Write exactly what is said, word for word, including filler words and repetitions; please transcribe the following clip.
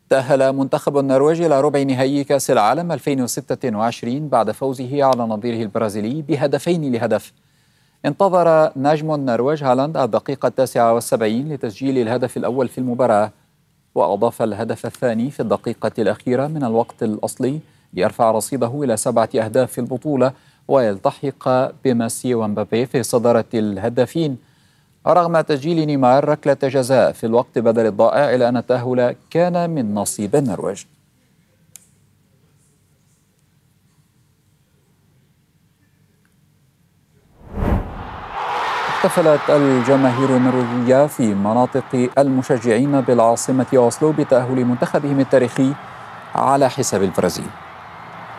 تأهل منتخب النرويج إلى ربع نهائي كأس العالم ألفين وستة وعشرين بعد فوزه على نظيره البرازيلي بهدفين لهدف. انتظر نجم النرويج هالاند الدقيقة التاسعة والسبعين لتسجيل الهدف الأول في المباراة، وأضاف الهدف الثاني في الدقيقة الأخيرة من الوقت الأصلي ليرفع رصيده إلى سبعة أهداف في البطولة ويلتحق بميسي ومبابي في صدارة الهدافين، رغم تسجيل نيمار ركلة جزاء في الوقت بدل الضائع، إلى أن التأهل كان من نصيب النرويج. احتفلت الجماهير النرويجية في مناطق المشجعين بالعاصمة أوسلو بتأهل منتخبهم التاريخي على حساب البرازيل.